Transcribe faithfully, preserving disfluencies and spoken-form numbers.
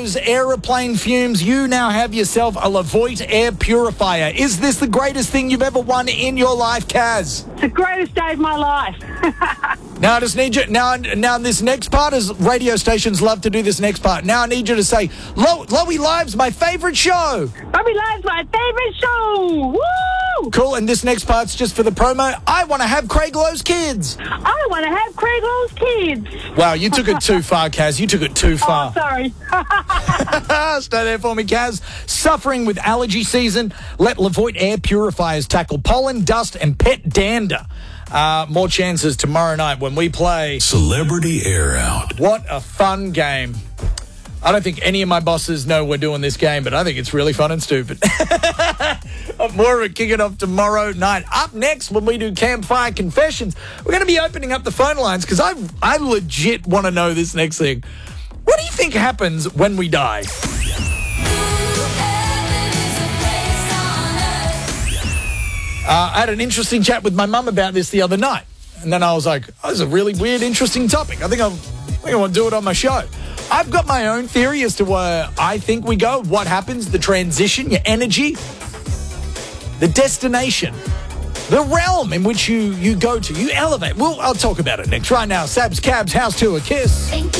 those aeroplane fumes, you now have yourself a Levoit air purifier. Is this the greatest thing you've ever won in your life, Kaz? It's the greatest day of my life. Now I just need you. Now, now this next part is radio stations love to do this next part. Now I need you to say, Lo- Lowy Live's my favourite show. Lowy Live's my favourite show. Woo! Cool. And this next part's just for the promo. I want to have Craig Lowe's kids. I want to have Craig Lowe's kids. Wow, you took it too far, Kaz. You took it too far. Oh, sorry. Stay there for me, Kaz. Suffering with allergy season? Let Levoit air purifiers tackle pollen, dust, and pet dander. Uh, more chances tomorrow night when we play Celebrity Air Out. What a fun game. I don't think any of my bosses know we're doing this game, but I think it's really fun and stupid. More of it kicking off tomorrow night. Up next, when we do Campfire Confessions, we're going to be opening up the phone lines because I I legit want to know this next thing. What do you think happens when we die? Uh, I had an interesting chat with my mum about this the other night. And then I was like, oh, this is a really weird, interesting topic. I think, I'll, I think I want to do it on my show. I've got my own theory as to where I think we go, what happens, the transition, your energy, the destination, the realm in which you, you go to. You elevate. Well, I'll talk about it next. Right now, Sabs Cabs, House to a Kiss.